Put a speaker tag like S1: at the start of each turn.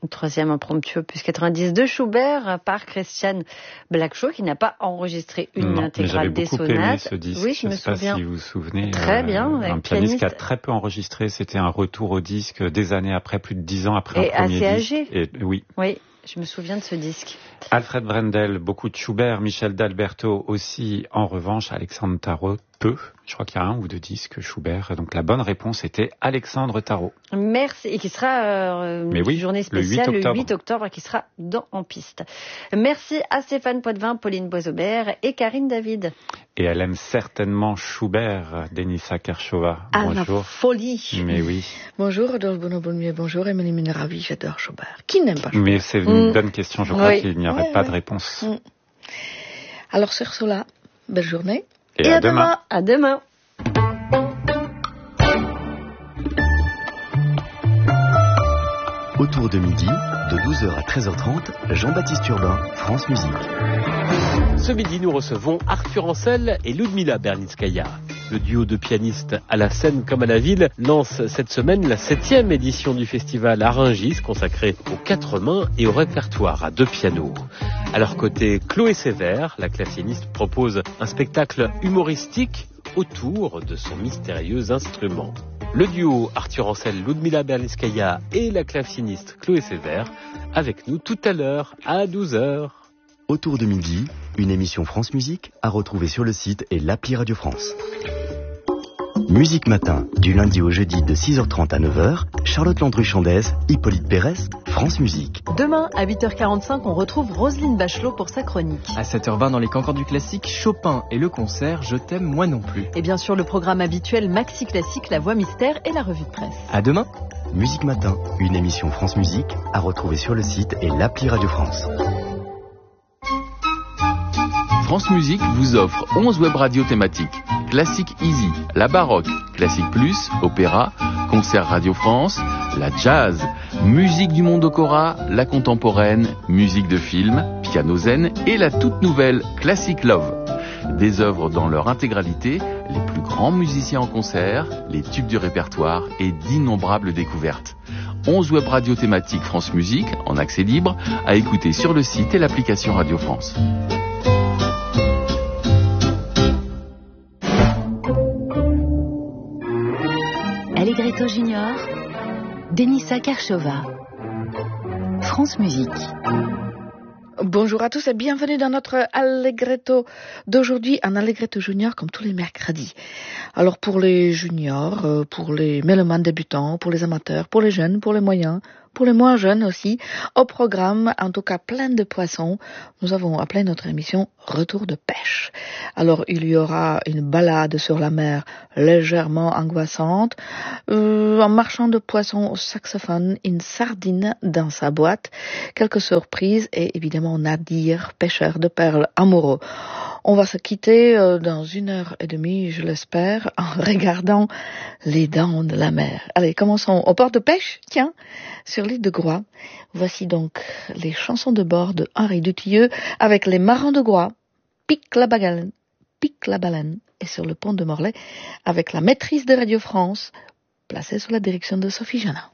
S1: Troisième impromptu, plus 90 de Schubert par Christian Blackshaw, qui n'a pas enregistré une intégrale des sonates.
S2: J'avais beaucoup aimé ce disque.
S1: Oui, je me souviens.
S2: Je ne sais pas si vous vous souvenez.
S1: Très bien.
S2: Un pianiste qui a très peu enregistré. C'était un retour au disque des années après, plus de 10 ans après un premier disque.
S1: Et assez âgé.
S2: Oui.
S1: Oui. Je me souviens de ce disque.
S2: Alfred Brendel, beaucoup de Schubert, Michel d'Alberto aussi. En revanche, Alexandre Tarot, peu. Je crois qu'il y a un ou deux disques Schubert. Donc la bonne réponse était Alexandre Tarot.
S1: Merci. Et qui sera une journée spéciale le 8 octobre, qui sera En Piste. Merci à Stéphane Poitvin, Pauline Boisaubert et Karine David.
S2: Et elle aime certainement Schubert, Denisa Kershova. Bonjour.
S1: La folie.
S2: Mais oui.
S3: Bonjour, Rodolphe Bonneau-Bonnier, bonjour, Émilie Ménéravi, j'adore Schubert. Qui n'aime pas Schubert?
S2: Mais c'est une bonne question, je crois qu'il n'y aurait pas de réponse.
S3: Alors sur cela, belle journée.
S2: Et à demain.
S1: À demain.
S4: Autour de midi, de 12h à 13h30, Jean-Baptiste Urbain, France Musique.
S5: Ce midi, nous recevons Arthur Ancel et Ludmila Berlinskaya. Le duo de pianistes à la scène comme à la ville lance cette semaine la 7e édition du festival Aringis, consacré aux quatre mains et au répertoire à deux pianos. À leur côté, Chloé Sévère, la claveciniste, propose un spectacle humoristique autour de son mystérieux instrument. Le duo Arthur Ancel, Ludmila Berlinskaya et la claveciniste Chloé Sévère avec nous tout à l'heure à 12h.
S4: Autour de midi, une émission France Musique à retrouver sur le site et l'appli Radio France. Musique Matin, du lundi au jeudi de 6h30 à 9h, Charlotte Landru-Chandès, Hippolyte Pérès, France Musique.
S6: Demain, à 8h45, on retrouve Roselyne Bachelot pour sa chronique.
S7: À 7h20, dans les cancans du classique, Chopin et le concert Je t'aime moi non plus.
S6: Et bien sûr, le programme habituel Maxi Classique, la voix mystère et la revue de presse.
S7: À demain.
S4: Musique Matin, une émission France Musique à retrouver sur le site et l'appli Radio France.
S8: France Musique vous offre 11 web radios thématiques. Classique Easy, la baroque, Classique Plus, opéra, concert Radio France, la jazz, musique du monde Okora, la contemporaine, musique de film, piano zen et la toute nouvelle Classic Love. Des œuvres dans leur intégralité, les plus grands musiciens en concert, les tubes du répertoire et d'innombrables découvertes. 11 web radios thématiques France Musique, en accès libre, à écouter sur le site et l'application Radio France.
S9: Allegretto Junior, Denisa Kershova, France Musique.
S3: Bonjour à tous et bienvenue dans notre Allegretto d'aujourd'hui, un Allegretto Junior comme tous les mercredis. Alors pour les juniors, pour les mélomanes débutants, pour les amateurs, pour les jeunes, pour les moyens, pour les moins jeunes aussi, au programme, en tout cas plein de poissons, nous avons appelé notre émission Retour de pêche. Alors il y aura une balade sur la mer légèrement angoissante, un marchand de poissons au saxophone, une sardine dans sa boîte, quelques surprises et évidemment Nadir, pêcheur de perles amoureux. On va se quitter dans 1h30, je l'espère, en regardant les dents de la mer. Allez, commençons au port de pêche, tiens, sur l'île de Groix. Voici donc les chansons de bord de Henri Dutilleux avec les marins de Groix, pique la baleine, et sur le pont de Morlaix avec la maîtrise de Radio France, placée sous la direction de Sophie Janin.